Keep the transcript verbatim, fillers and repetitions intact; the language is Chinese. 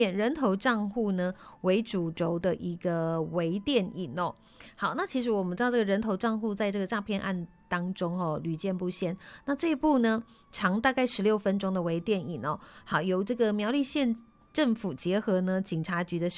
人头账户呢为主轴的一个微电影哦。好，那其实我们知道这个人头账户在这个诈骗案当中哦屡见不鲜。那这一部呢长大概十六分钟的微电影哦，好，由这个苗栗县政府结合呢警察局的